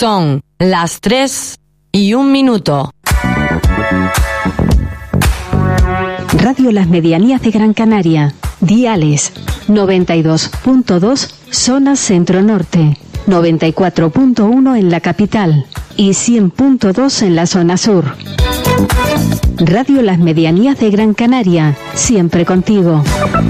Son las 3:01. Radio Las Medianías de Gran Canaria. Diales 92.2 zona centro-norte, 94.1 en la capital y 100.2 en la zona sur. Radio Las Medianías de Gran Canaria, siempre contigo.